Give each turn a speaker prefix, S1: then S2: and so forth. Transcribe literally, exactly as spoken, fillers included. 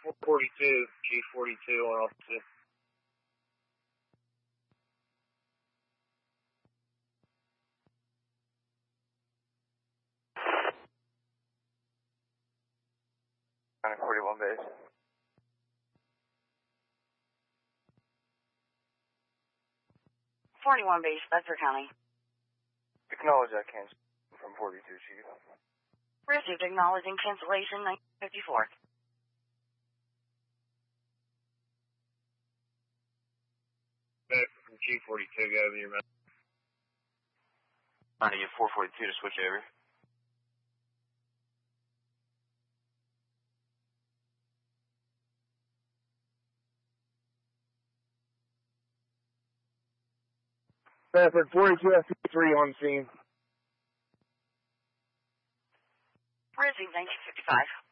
S1: four forty-two, G forty-two on altitude.
S2: nine forty-one base.
S3: forty-one base, Bedford County.
S2: Acknowledge that cancel from forty-two, Chief.
S3: Received acknowledging cancellation nineteen fifty-four.
S1: Back from G forty-two, go over your mouth.
S4: Trying to get four forty-two to switch over.
S1: Bedford forty-two F three on scene.
S3: Received nineteen fifty-five.